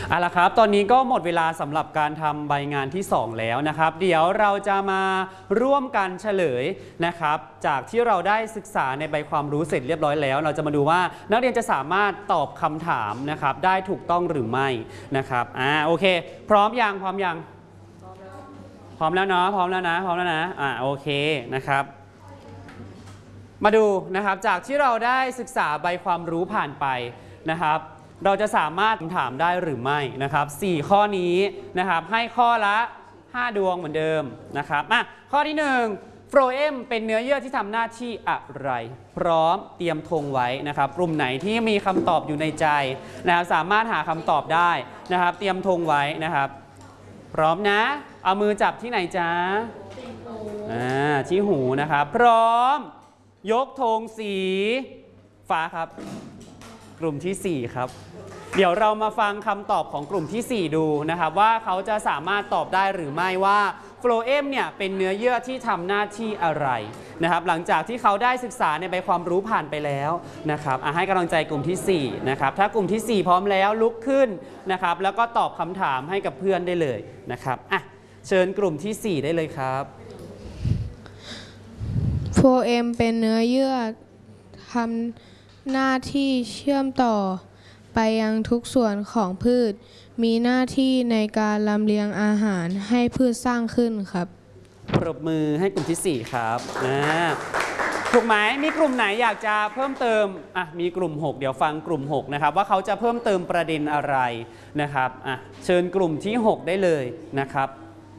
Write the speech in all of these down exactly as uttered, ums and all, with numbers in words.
เอาละครับตอนนี้ก็หมดเวลาสำหรับการทำใบงานที่สองแล้วนะครับเดี๋ยวเราจะมาร่วมกันเฉลยนะครับจากที่เราได้ศึกษาในใบความรู้เสร็จเรียบร้อยแล้วเราจะมาดูว่านักเรียนจะสามารถตอบคำถามนะครับได้ถูกต้องหรือไม่นะครับอ่าโอเคพร้อมยังพร้อมยังพร้อมแล้วเนาะพร้อมแล้วนะพร้อมแล้วนะอ่าโอเคนะครับมาดูนะครับจากที่เราได้ศึกษาใบความรู้ผ่านไปนะครับเราจะสามารถถามได้หรือไม่นะครับสี่ข้อนี้นะครับให้ข้อละห้าดวงเหมือนเดิมนะครับอ่ะข้อที่หนึ่งโฟรเอมเป็นเนื้อเยื่อที่ทำหน้าที่อะไรพร้อมเตรียมธงไว้นะครับกลุ่มไหนที่มีคำตอบอยู่ในใจนะครับสามารถหาคำตอบได้นะครับเตรียมธงไว้นะครับพร้อมนะเอามือจับที่ไหนจ๊ะอ่าที่หูนะครับพร้อมยกธงสีฟ้าครับกลุ่มที่สี่ครับเดี๋ยวเรามาฟังคำตอบของกลุ่มที่สี่ดูนะครับว่าเขาจะสามารถตอบได้หรือไม่ว่าโฟลเอมเนี่ยเป็นเนื้อเยื่อที่ทำหน้าที่อะไรนะครับหลังจากที่เขาได้ศึกษาในใบความรู้ผ่านไปแล้วนะครับให้กำลังใจกลุ่มที่สี่นะครับถ้ากลุ่มที่สี่พร้อมแล้วลุกขึ้นนะครับแล้วก็ตอบคำถามให้กับเพื่อนได้เลยนะครับอ่ะเชิญกลุ่มที่สี่ได้เลยครับโฟลเอมเป็นเนื้อเยื่อทำหน้าที่เชื่อมต่อไปยังทุกส่วนของพืชมีหน้าที่ในการลำเลียงอาหารให้พืชสร้างขึ้นครับปรบมือให้กลุ่มที่สี่ครับนะถูกไหมมีกลุ่มไหนอยากจะเพิ่มเติมอ่ะมีกลุ่มหกเดี๋ยวฟังกลุ่มหกนะครับว่าเขาจะเพิ่มเติมประเด็นอะไรนะครับอ่ะเชิญกลุ่มที่หกได้เลยนะครับ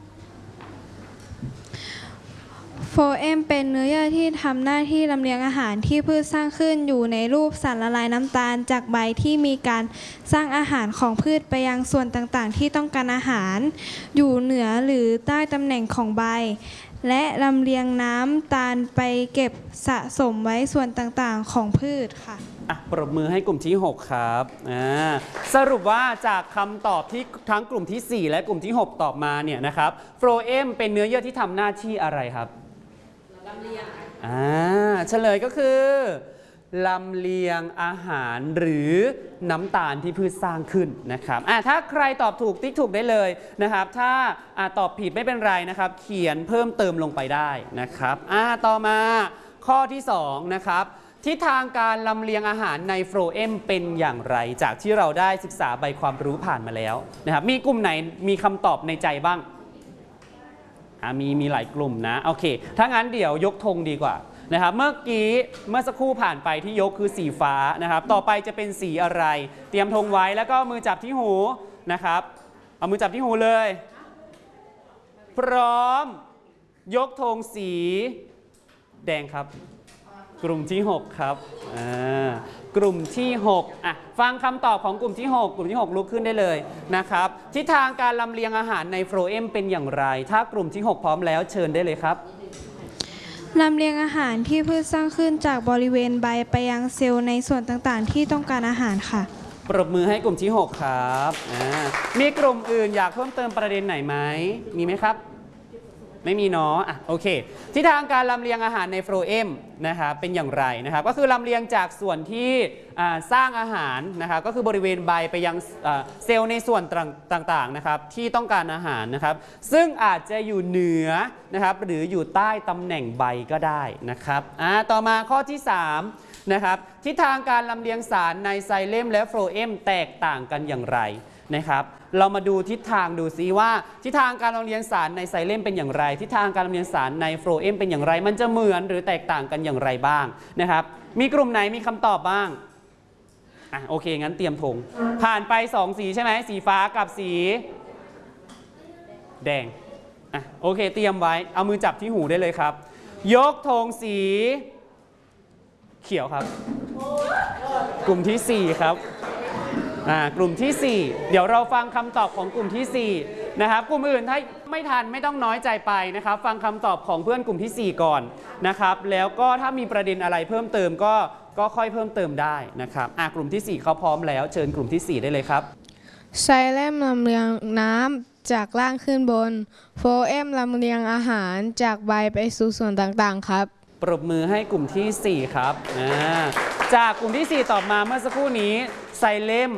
โฟลเอมเป็นเนื้อเยื่อที่ทำหน้าที่ลำเลียงอาหารที่พืชสร้างขึ้นอยู่ในรูปสารละลายน้ำตาลจากใบที่มีการสร้างอาหารของพืชไปยังส่วนต่างๆที่ต้องการอาหารอยู่เหนือหรือใต้ตำแหน่งของใบและลำเลียงน้ำตาลไปเก็บสะสมไว้ส่วนต่างๆของพืชค่ะอ่ะปรบมือให้กลุ่มที่หกครับอ่าสรุปว่าจากคำตอบที่ทั้งกลุ่มที่สี่และกลุ่มที่หกตอบมาเนี่ยนะครับโฟลเอมเป็นเนื้อเยื่อที่ทำหน้าที่อะไรครับลำเลียงอ่าเฉลยก็คือลำเลียงอาหารหรือน้ำตาลที่พืชสร้างขึ้นนะครับอ่าถ้าใครตอบถูกติ๊กถูกได้เลยนะครับถ้าอ่าตอบผิดไม่เป็นไรนะครับเขียนเพิ่มเติมลงไปได้นะครับอ่าต่อมาข้อที่สองนะครับทิศทางการลำเลียงอาหารในโฟลเอมเป็นอย่างไรจากที่เราได้ศึกษาใบความรู้ผ่านมาแล้วนะครับมีกลุ่มไหนมีคำตอบในใจบ้างมีมีหลายกลุ่มนะโอเคถ้างั้นเดี๋ยวยกธงดีกว่านะครับเมื่อกี้เมื่อสักครู่ผ่านไปที่ยกคือสีฟ้านะครับต่อไปจะเป็นสีอะไรเตรียมธงไว้แล้วก็มือจับที่หูนะครับเอามือจับที่หูเลยพร้อมยกธงสีแดงครับกลุ่มที่หกครับกลุ่มที่หกอ่ะฟังคำตอบของกลุ่มที่หกกลุ่มที่หกลุกขึ้นได้เลยนะครับทิศทางการลำเลียงอาหารในโฟลเอมเป็นอย่างไรถ้ากลุ่มที่หกพร้อมแล้วเชิญได้เลยครับลำเลียงอาหารที่พืชสร้างขึ้นจากบริเวณใบไปยังเซลล์ในส่วนต่างๆที่ต้องการอาหารค่ะปรบมือให้กลุ่มที่หกครับมีกลุ่มอื่นอยากเพิ่มเติมประเด็นไหนไหมมีไหมครับไม่มีเนาะอ่ะโอเคทิศทางการลำเลียงอาหารในโฟลเอมนะครับเป็นอย่างไรนะครับก็คือลำเลียงจากส่วนที่สร้างอาหารนะครับก็คือบริเวณใบไปยังเซลล์ในส่วนต่างๆนะครับที่ต้องการอาหารนะครับซึ่งอาจจะอยู่เหนือนะครับหรืออยู่ใต้ตำแหน่งใบก็ได้นะครับอ่าต่อมาข้อที่สามนะครับทิศทางการลำเลียงสารในไซเลมและโฟลเอมแตกต่างกันอย่างไรนะครับเรามาดูทิศทางดูซิว่าทิศทางการลำเลียงสารในไซเลมเป็นอย่างไรทิศทางการลำเลียงสารในโฟลเอมเป็นอย่างไรมันจะเหมือนหรือแตกต่างกันอย่างไรบ้างนะครับมีกลุ่มไหนมีคำตอบบ้างอ่ะโอเคงั้นเตรียมธงผ่านไปสองสีใช่ไหมสีฟ้ากับสีแดงอ่ะโอเคเตรียมไว้เอามือจับที่หูได้เลยครับยกธงสีเขียวครับกลุ่มที่สี่ครับกลุ่มที่สี่เดี๋ยวเราฟังคำตอบของกลุ่มที่สี่นะครับกลุ่มอื่นถ้าไม่ทันไม่ต้องน้อยใจไปนะครับฟังคำตอบของเพื่อนกลุ่มที่สี่ก่อนนะครับแล้วก็ถ้ามีประเด็นอะไรเพิ่มเติมก็ก็ค่อยเพิ่มเติมได้นะครับกลุ่มที่สี่เขาพร้อมแล้วเชิญกลุ่มที่สี่ได้เลยครับไซเลมลำเลียงน้ำจากล่างขึ้นบนโฟลเอมลำเลียงอาหารจากใบไปสู่ส่วนต่างๆครับปรบมือให้กลุ่มที่สี่ครับจากกลุ่มที่สี่ตอบมาเมื่อสักครู่นี้ไซเลม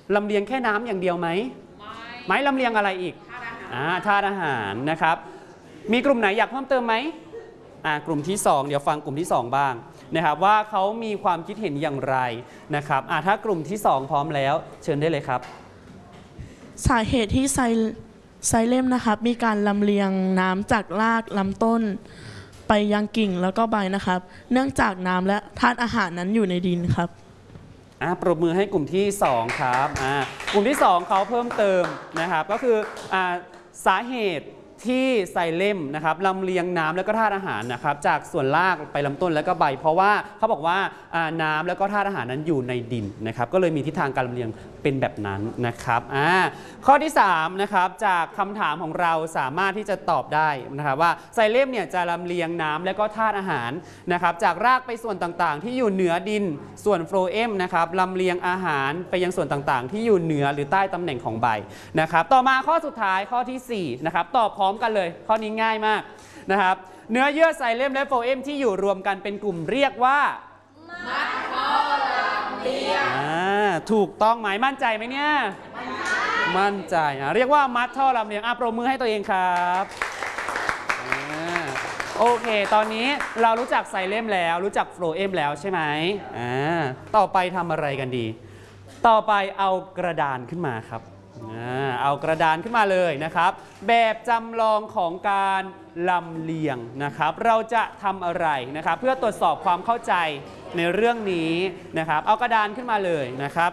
ลำเลียงแค่น้ำอย่างเดียวไหมไม่ลำเลียงอะไรอีกอ่าธาตุอาหารนะครับมีกลุ่มไหนอยากเพิ่มเติมไหมอ่ากลุ่มที่สองเดี๋ยวฟังกลุ่มที่สองบ้างนะครับว่าเขามีความคิดเห็นอย่างไรนะครับอ่าถ้ากลุ่มที่สองพร้อมแล้วเชิญได้เลยครับสาเหตุที่ไซไซเลมนะครับมีการลำเลียงน้ำจากรากลำต้นไปยังกิ่งแล้วก็ใบนะครับ เนื่องจากน้ำและธาตุอาหารนั้นอยู่ในดินครับอ่าปรบมือให้กลุ่มที่สองครับอ่ากลุ่มที่สองเขาเพิ่มเติมนะครับก็คืออ่าสาเหตุที่ไซเลมนะครับลำเลียงน้ำแล้วก็ธาตุอาหารนะครับจากส่วนรากไปลำต้นแล้วก็ใบเพราะว่าเขาบอกว่าน้ำแล้วก็ธาตุอาหารนั้นอยู่ในดินนะครับก็เลยมีทิศทางการลำเลียงเป็นแบบนั้นนะครับอ่าข้อที่สามนะครับจากคำถามของเราสามารถที่จะตอบได้นะครับว่าไซเลมเนี่ยจะลำเลียงน้ำแล้วก็ธาตุอาหารนะครับจากรากไปส่วนต่างๆที่อยู่เหนือดินส่วนโฟลเอมนะครับลำเลียงอาหารไปยังส่วนต่างๆที่อยู่เหนือหรือใต้ตำแหน่งของใบนะครับต่อมาข้อสุดท้ายข้อที่สี่นะครับตอบพร้อมกันเลยข้อนี้ง่ายมากนะครับเนื้อเยื่อไซเลมและโฟลเอมที่อยู่รวมกันเป็นกลุ่มเรียกว่ามัดท่อลำเลียงถูกต้องไหมมั่นใจไหมเนี่ยมั่นใจเรียกว่ามัดท่อลำเลียงอ่ะปรบมือให้ตัวเองครับโอเคตอนนี้เรารู้จักไซเลมแล้วรู้จักโฟลเอมแล้วใช่ไหมอ่าต่อไปทำอะไรกันดีต่อไปเอากระดานขึ้นมาครับเอากระดานขึ้นมาเลยนะครับแบบจำลองของการลำเลียงนะครับเราจะทำอะไรนะครับเพื่อตรวจสอบความเข้าใจในเรื่องนี้นะครับเอากระดานขึ้นมาเลยนะครับ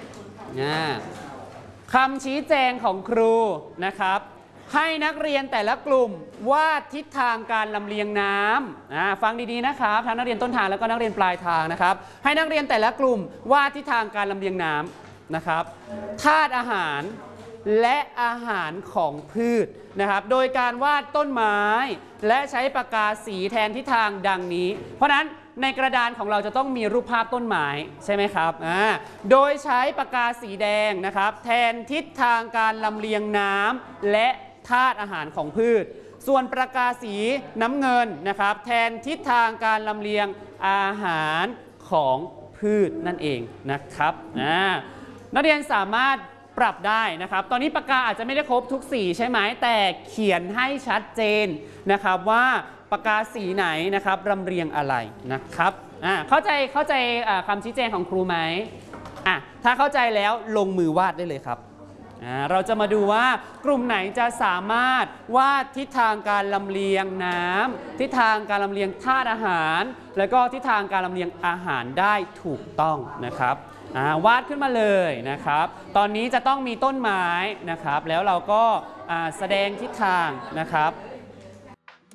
คำชี้แจงของครูนะครับให้นักเรียนแต่ละกลุ่มวาดทิศทางการลำเลียงน้ำฟังดีๆนะครับทั้งนักเรียนต้นทางแล้วก็นักเรียนปลายทางนะครับให้นักเรียนแต่ละกลุ่มวาดทิศทางการลำเลียงน้ำนะครับธาตุอาหารและอาหารของพืชนะครับโดยการวาดต้นไม้และใช้ปากกาสีแทนทิศทางดังนี้เพราะนั้นในกระดานของเราจะต้องมีรูปภาพต้นไม้ใช่ไหมครับอ่าโดยใช้ปากกาสีแดงนะครับแทนทิศทางการลำเลียงน้ำและธาตุอาหารของพืชส่วนปากกาสีน้ำเงินนะครับแทนทิศทางการลำเลียงอาหารของพืชนั่นเองนะครับอ่านักเรียนสามารถปรับได้นะครับตอนนี้ปากกาอาจจะไม่ได้ครบทุกสีใช่ไหมแต่เขียนให้ชัดเจนนะครับว่าปากกาสีไหนนะครับลำเลียงอะไรนะครับอ่าเข้าใจเข้าใจคำชี้แจงของครูไหมอ่ะถ้าเข้าใจแล้วลงมือวาดได้เลยครับอ่าเราจะมาดูว่ากลุ่มไหนจะสามารถวาดทิศทางการลำเลียงน้ำทิศทางการลำเลียงธาตุอาหารแล้วก็ทิศทางการลำเลียงอาหารได้ถูกต้องนะครับวาดขึ้นมาเลยนะครับตอนนี้จะต้องมีต้นไม้นะครับแล้วเราก็แสดงทิศทางนะครับ